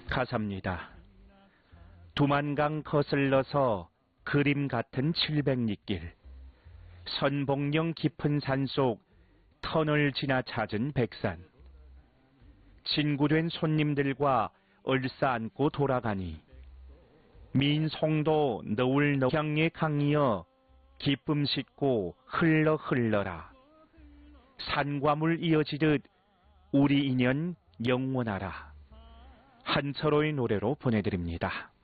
가사입니다. 두만강 거슬러서 그림 같은 700리길, 선봉령 깊은 산속 터널 지나 찾은 백산, 친구된 손님들과 얼싸안고 돌아가니 민송도 너울 너향의 강이여 기쁨 싣고 흘러 흘러라. 산과 물 이어지듯 우리 인연 영원하라. 한철호의 노래로 보내드립니다.